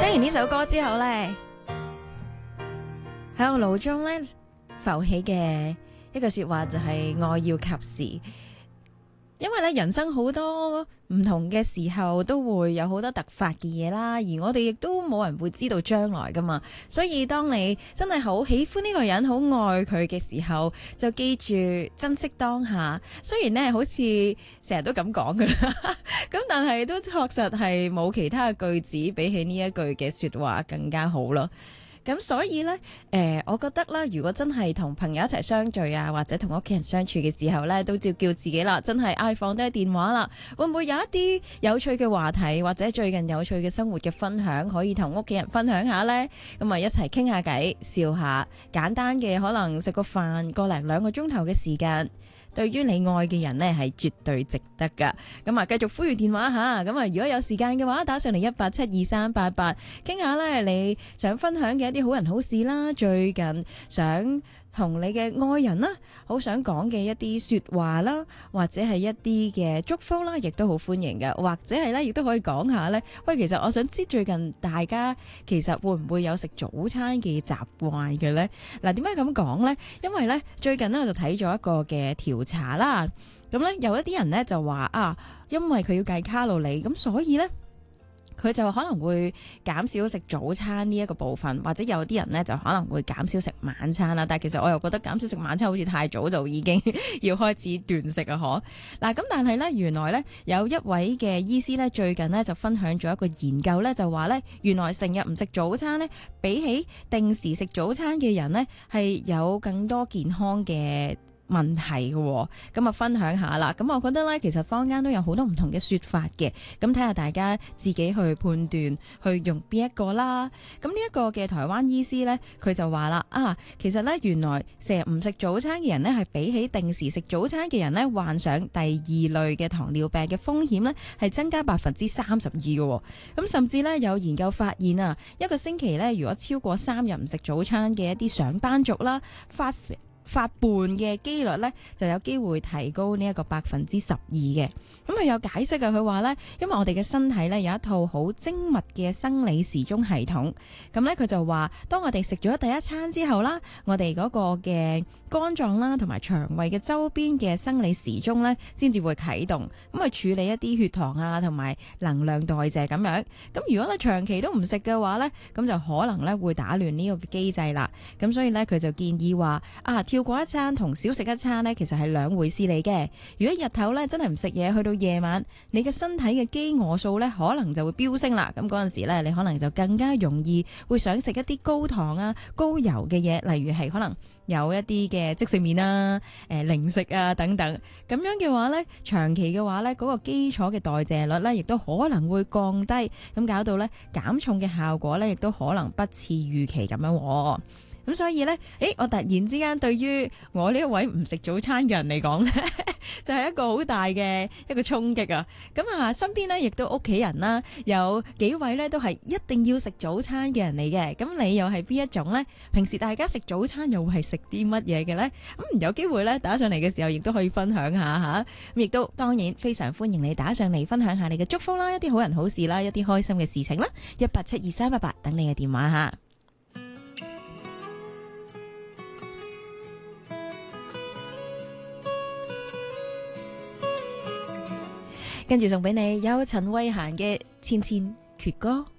聽完呢首歌之後呢，喺我腦中呢浮起嘅一句說話就係愛要及時。因為咧人生好多唔同嘅時候都會有好多突發嘅嘢啦，而我哋亦都冇人會知道將來噶嘛，所以當你真係好喜歡呢個人，好愛佢嘅時候，就記住珍惜當下。雖然呢好似成日都咁講噶啦，咁但係都確實係冇其他嘅句子比起呢一句嘅說話更加好咯。咁所以呢，我覺得啦，如果真係同朋友一齊相聚啊，或者同屋企人相處嘅時候呢，都照叫自己啦，真係放低電話啦。會唔會有一啲有趣嘅話題，或者最近有趣嘅生活嘅分享，可以同屋企人分享下呢？咁啊，一齊傾下偈，笑下，簡單嘅可能食個飯，個零兩個鐘頭嘅時間。對於你愛嘅人呢，係絕對值得噶。咁啊，繼續呼籲電話吓。咁啊，如果有時間嘅話，打上嚟1872388，傾下呢你想分享嘅一啲好人好事啦，最近想同你嘅愛人啦，好想講嘅一啲說話啦，或者係一啲嘅祝福啦，亦都好歡迎嘅。或者係咧，亦都可以講下呢。喂，其實我想知最近大家其實會唔會有食早餐嘅習慣嘅呢？嗱，點解咁講呢？因為呢，最近呢，我就睇咗一個嘅調查啦。咁呢，有一啲人呢就話啊，因為佢要計卡路里，咁所以呢，佢就可能會減少食早餐呢一個部分，或者有啲人呢就可能會減少食晚餐啦。但係其實我又覺得減少食晚餐好似太早就已經要開始斷食啊！嗱，咁但係呢，原來呢有一位嘅醫師呢，最近呢就分享咗一個研究呢，就話呢，原來成日唔食早餐呢，比起定時食早餐嘅人呢，係有更多健康嘅問題嘅。咁啊分享下啦。咁我覺得咧，其實坊間都有好多唔同嘅說法嘅，咁睇下大家自己去判斷，去用邊一個啦。咁呢一個嘅台灣醫師呢，佢就話啦，其實呢，原來成日唔食早餐嘅人呢，係比起定時食早餐嘅人呢，患上第二類嘅糖尿病嘅風險呢，係增加32%嘅。咁甚至呢，有研究發現啊，一個星期呢，如果超過3日唔食早餐嘅一啲上班族啦，發胖嘅機率呢，就有機會提高呢一個12%嘅。咁佢有解釋嘅，佢話呢，因為我哋嘅身體呢，有一套好精密嘅生理時鐘系統。咁呢，佢就話，當我哋食咗第一餐之後啦，我哋嗰個嘅肝臟啦同埋腸胃嘅周邊嘅生理時鐘呢，先至會啟動，咁去處理一啲血糖啊同埋能量代謝咁樣。咁如果你長期都唔食嘅話呢，咁就可能呢會打亂呢個機制啦。咁所以呢，佢就建議話跳過一餐同少食一餐呢，其實係兩回事嚟嘅。如果日頭呢真係唔食嘢，去到夜晚，你嘅身體嘅飢餓素呢可能就會飆升啦。咁嗰陣時呢，你可能就更加容易會想食一啲高糖啊、高油嘅嘢，例如係可能有一啲嘅即食麵啊、零食啊等等。咁樣嘅話呢，長期嘅話呢，嗰個基礎嘅代謝率呢，亦都可能會降低，咁搞到呢減重嘅效果呢，亦都可能不似預期咁樣。咁所以呢，我突然之間對於我呢一位唔食早餐嘅人嚟講呢，就係一個好大嘅一個衝擊啊！咁啊，身邊呢亦都屋企人啦，有幾位呢都係一定要食早餐嘅人嚟嘅。咁你又係邊一種呢？平時大家食早餐又會係食啲乜嘢嘅呢？咁有機會呢打上嚟嘅時候，亦都可以分享下吓。咁亦都當然非常歡迎你打上嚟分享下你嘅祝福啦，一啲好人好事啦，一啲開心嘅事情啦，1872388等你嘅電話吓。跟住送俾你有陳慧嫻嘅《千千闕歌》。